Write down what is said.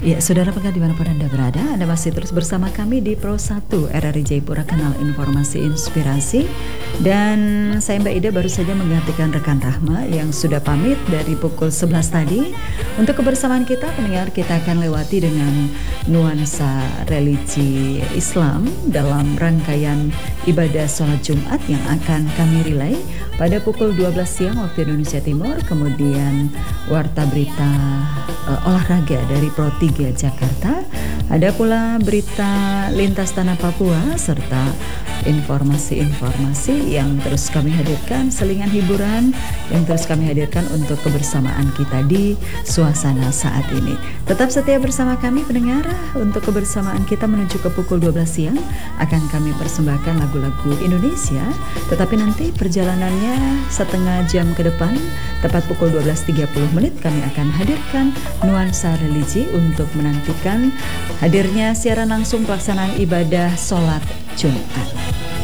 Ya, saudara pendengar dimanapun Anda berada, Anda masih terus bersama kami di Pro 1 RRI Jayapura, kanal informasi inspirasi. Dan saya Mbak Ida baru saja menggantikan rekan Rahma yang sudah pamit dari pukul 11 tadi. Untuk kebersamaan kita, pendengar, kita akan lewati dengan nuansa religi Islam dalam rangkaian ibadah sholat Jumat yang akan kami relay pada pukul 12 siang waktu Indonesia Timur. Kemudian warta berita olahraga dari Pro 3 Jakarta. Ada pula berita lintas tanah Papua serta informasi-informasi yang terus kami hadirkan, selingan hiburan yang terus kami hadirkan untuk kebersamaan kita di suasana saat ini. Tetap setia bersama kami pendengar. Untuk kebersamaan kita menuju ke pukul 12 siang akan kami persembahkan lagu-lagu Indonesia. Tetapi nanti perjalanannya setengah jam ke depan, tepat pukul 12.30 kami akan hadirkan nuansa religi untuk menantikan hadirnya siaran langsung pelaksanaan ibadah sholat Jumat.